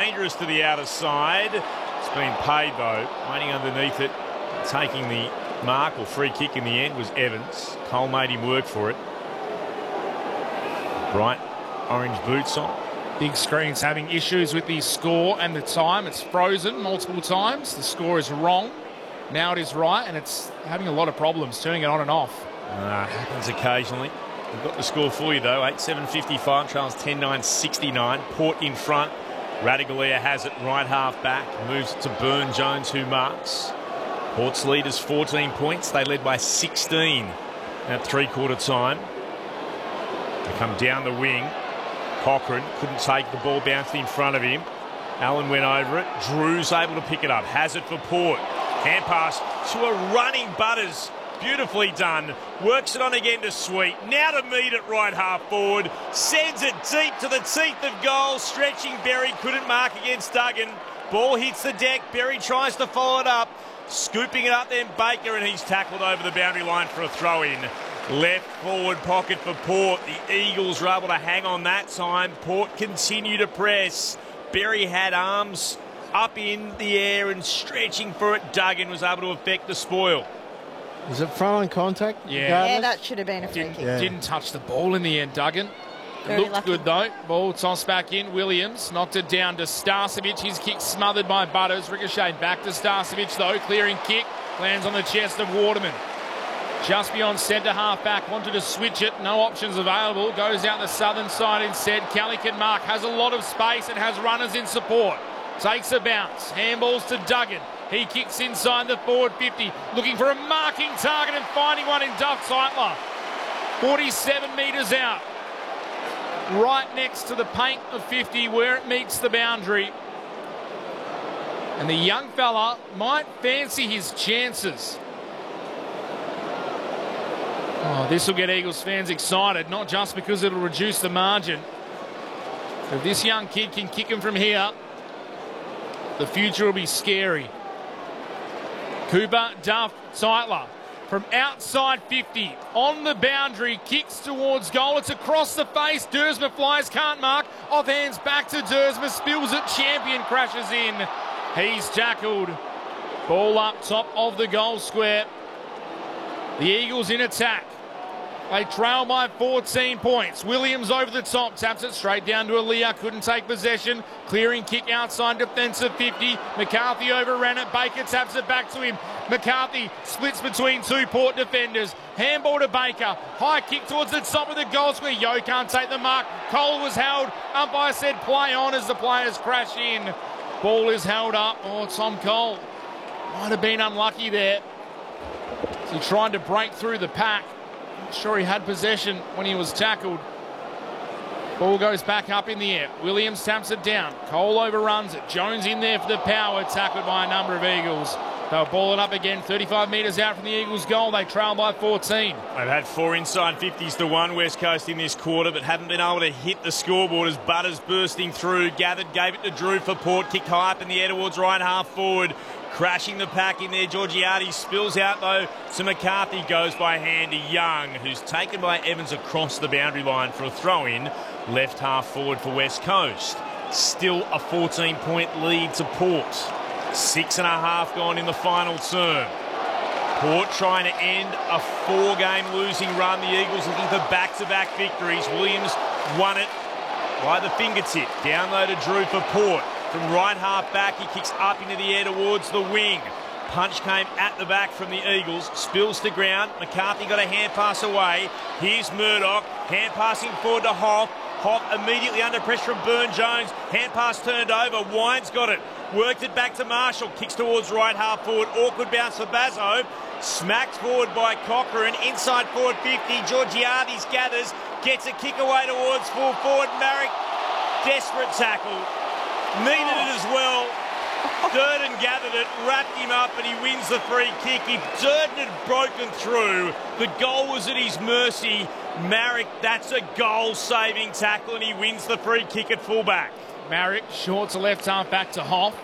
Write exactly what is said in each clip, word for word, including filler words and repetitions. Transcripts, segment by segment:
dangerous to the outer side. It's been paid, though. Waiting underneath it, taking the mark or free kick in the end was Evans. Cole made him work for it. Bright orange boots on. Big screen's having issues with the score and the time. It's frozen multiple times. The score is wrong. Now it is right, and it's having a lot of problems turning it on and off. Uh, happens occasionally. We've got the score for you, though. eight seven fifty-five, Charles ten nine sixty-nine. Port in front. Radaglia has it right half back. Moves it to Burn-Jones, who marks. Port's lead is fourteen points. They led by sixteen at three-quarter time. They come down the wing. Cochrane couldn't take the ball, bounced in front of him. Allen went over it. Drew's able to pick it up. Has it for Port. Hand pass to a running Butters. Beautifully done. Works it on again to Sweet. Now to Mead at right half forward. Sends it deep to the teeth of goal. Stretching Berry. Couldn't mark against Duggan. Ball hits the deck. Berry tries to follow it up. Scooping it up then Baker, and he's tackled over the boundary line for a throw-in. Left forward pocket for Port. The Eagles were able to hang on that time. Port continue to press. Berry had arms up in the air and stretching for it. Duggan was able to effect the spoil. Was it front on contact? Yeah. Regardless? Yeah, that should have been a free Didn't, kick. Yeah. didn't touch the ball in the end, Duggan. Very Looked lucky. good, though. Ball tossed back in. Williams knocked it down to Starcevic. His kick smothered by Butters. Ricocheted back to Starcevic, though. Clearing kick. Lands on the chest of Waterman. Just beyond centre half back. Wanted to switch it. No options available. Goes out the southern side instead. Calican Mark has a lot of space and has runners in support. Takes a bounce. Handballs to Duggan. He kicks inside the forward fifty. Looking for a marking target and finding one in Duff Zeitler. forty-seven metres out. Right next to the paint of fifty where it meets the boundary. And the young fella might fancy his chances. Oh, this will get Eagles fans excited, not just because it'll reduce the margin. If this young kid can kick him from here, the future will be scary. Cooper, Duff, Zeitler from outside fifty on the boundary, kicks towards goal. It's across the face. Dersma flies, can't mark. Off hands back to Dersma, spills it. Champion crashes in. He's tackled. Ball up top of the goal square. The Eagles in attack. They trail by fourteen points. Williams over the top, taps it straight down to Aaliyah. Couldn't take possession. Clearing kick outside defensive fifty. McCarthy overran it. Baker taps it back to him. McCarthy splits between two Port defenders. Handball to Baker. High kick towards the top of the goal square. Yo can't take the mark. Cole was held. Umpire said play on as the players crash in. Ball is held up. Oh, Tom Cole might have been unlucky there. He tried to break through the pack. Not sure he had possession when he was tackled. Ball goes back up in the air. Williams taps it down. Cole overruns it. Jones in there for the power. Tackled by a number of Eagles. They'll ball it up again. thirty-five metres out from the Eagles' goal. They trail by fourteen. They've had four inside fifties to one West Coast in this quarter, but haven't been able to hit the scoreboard as Butters bursting through. Gathered, gave it to Drew for Port. Kicked high up in the air towards right half forward. Crashing the pack in there. Georgiades spills out, though, to McCarthy. Goes by hand to Young, who's taken by Evans across the boundary line for a throw-in. Left half forward for West Coast. Still a fourteen-point lead to Port. Six and a half gone in the final term. Port trying to end a four-game losing run. The Eagles looking for back-to-back victories. Williams won it by the fingertip. Down low to Drew for Port. From right half back, he kicks up into the air towards the wing. Punch came at the back from the Eagles. Spills to ground. McCarthy got a hand pass away. Here's Murdoch. Hand passing forward to Hoff. Hoff immediately under pressure from Burn-Jones. Hand pass turned over. Wines got it. Worked it back to Marshall. Kicks towards right half forward. Awkward bounce for Bazzo. Smacked forward by Cochrane. Inside forward fifty. Georgiades gathers. Gets a kick away towards full forward. Marek. Desperate tackle. Needed it as well. Durden gathered it, wrapped him up, and he wins the free kick. If Durden had broken through, the goal was at his mercy. Marek, that's a goal-saving tackle, and he wins the free kick at fullback. Marek short to left half back to Hoff.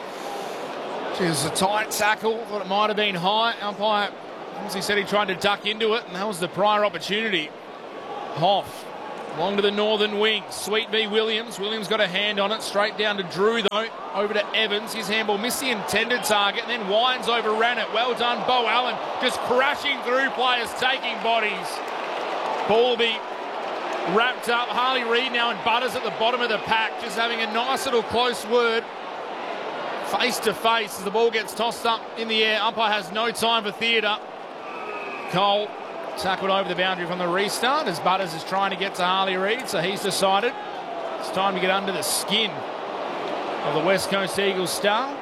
It was a tight tackle. Thought it might have been high. Umpire, as he said, he tried to duck into it, and that was the prior opportunity. Hoff Long to the northern wing. Sweet v Williams. Williams got a hand on it. Straight down to Drew, though. Over to Evans. His handball missed the intended target and then Wines overran it. Well done, Bo Allen. Just crashing through players, taking bodies. Ball will be wrapped up. Harley Reid now and Butters at the bottom of the pack. Just having a nice little close word. Face to face as the ball gets tossed up in the air. Umpire has no time for theatre. Cole tackled over the boundary from the restart as Butters is trying to get to Harley Reid, so he's decided it's time to get under the skin of the West Coast Eagles star.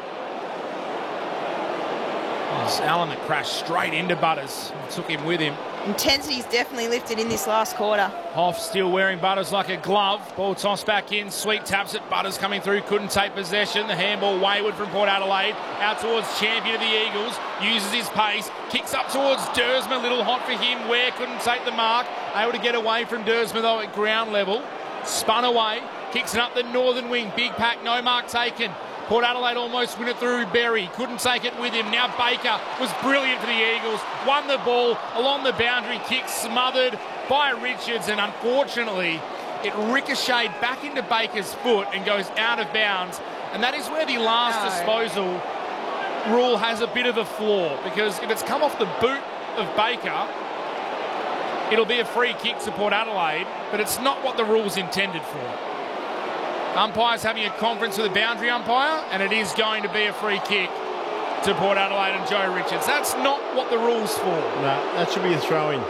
It's Allen that crashed straight into Butters and took him with him. Intensity's definitely lifted in this last quarter. Hoff still wearing Butters like a glove. Ball tossed back in. Sweet taps it. Butters coming through. Couldn't take possession. The handball wayward from Port Adelaide. Out towards champion of the Eagles. Uses his pace. Kicks up towards Dersma. Little hot for him. Ware couldn't take the mark. Able to get away from Dersma though at ground level. Spun away. Kicks it up the northern wing. Big pack. No mark taken. Port Adelaide almost win it through Berry. Couldn't take it with him. Now Baker was brilliant for the Eagles. Won the ball along the boundary. Kick smothered by Richards. And unfortunately, it ricocheted back into Baker's foot and goes out of bounds. And that is where the last No. disposal rule has a bit of a flaw. Because if it's come off the boot of Baker, it'll be a free kick to Port Adelaide. But it's not what the rule's intended for. Umpire's having a conference with the boundary umpire, and it is going to be a free kick to Port Adelaide and Joe Richards. That's not what the rule's for. No, that should be a throw-in.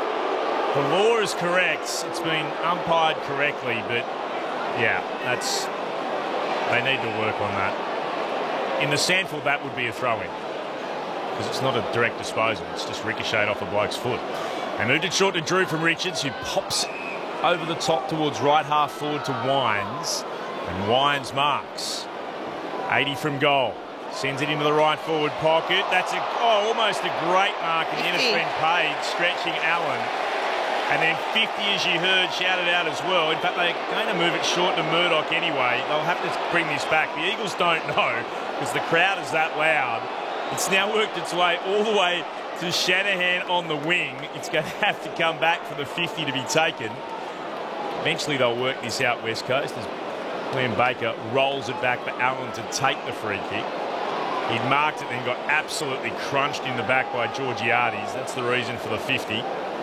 The law is correct. It's been umpired correctly, but yeah, that's they need to work on that. In the Sandford, that would be a throw-in because it's not a direct disposal. It's just ricocheted off a bloke's foot. They moved it short to Drew from Richards, who pops over the top towards right half forward to Wines. And Wines marks. eighty from goal. Sends it into the right forward pocket. That's a, oh, almost a great mark. And the end of friend Page stretching Allen. And then fifty, as you heard, shouted out as well. In fact, they're going to move it short to Murdoch anyway. They'll have to bring this back. The Eagles don't know because the crowd is that loud. It's now worked its way all the way to Shanahan on the wing. It's going to have to come back for the fifty to be taken. Eventually they'll work this out West Coast as Liam Baker rolls it back for Allen to take the free kick. He'd marked it and got absolutely crunched in the back by Georgiades. That's the reason for the fifty.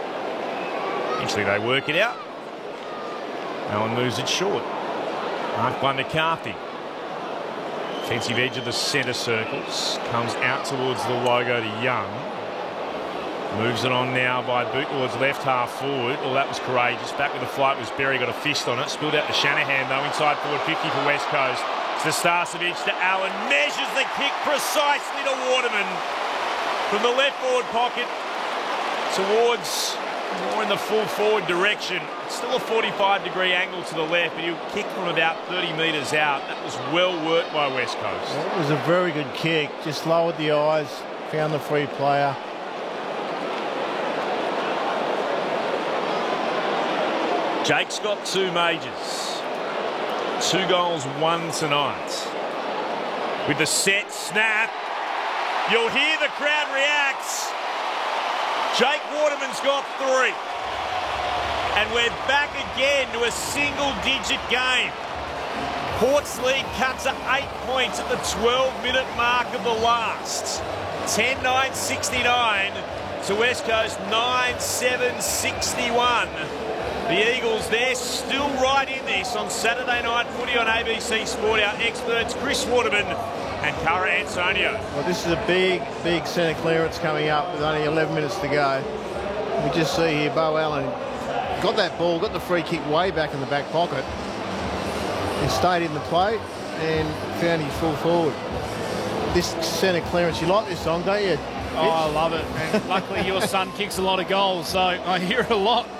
Eventually they work it out. Allen moves it short. Mark one to Carthy. Offensive edge of the centre circles. Comes out towards the logo to Young. Moves it on now by boot towards left half forward. Well, that was courageous. Back with the flight was Berry, got a fist on it. Spilled out to Shanahan, though, inside forward fifty for West Coast. It's to Starcevic to Allen. Measures the kick precisely to Waterman. From the left forward pocket towards more in the full forward direction. It's still a forty-five degree angle to the left, but he'll kick from about thirty metres out. That was well worked by West Coast. It was a very good kick. Just lowered the eyes, found the free player. Jake's got two majors. Two goals, one tonight. With the set snap, you'll hear the crowd reacts. Jake Waterman's got three. And we're back again to a single-digit game. Port's lead cuts to eight points at the twelve minute mark of the last. ten nine sixty-nine to West Coast nine seven sixty-one. The Eagles, they're still right in this on Saturday night footy on A B C Sport. Our experts, Chris Waterman and Cara Antonio. Well, this is a big, big centre clearance coming up with only eleven minutes to go. We just see here Bo Allen got that ball, got the free kick way back in the back pocket. He stayed in the play and found his full forward. This centre clearance, you like this song, don't you? Oh, I love it. And luckily your son kicks a lot of goals, so I hear it a lot.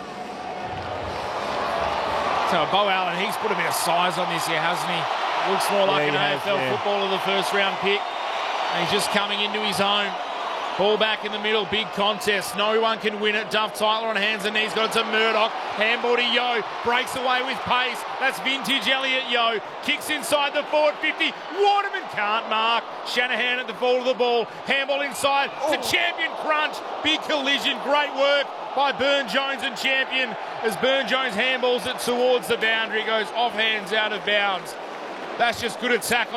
So Bo Allen, he's put a bit of size on this here, hasn't he? Looks more like Yeah, an he A F L has, yeah. footballer, the first round pick. And he's just coming into his own. Ball back in the middle, big contest. No one can win it. Duff Tyler on hands and knees, got it to Murdoch. Handball to Yo, breaks away with pace. That's vintage Elliot Yo. Kicks inside the forward fifty. Waterman can't mark. Shanahan at the fall of the ball. Handball inside to oh. Champion Crunch. Big collision, great work by Burne-Jones and Champion as Burne-Jones handballs it towards the boundary. Goes off hands, out of bounds. That's just good attack on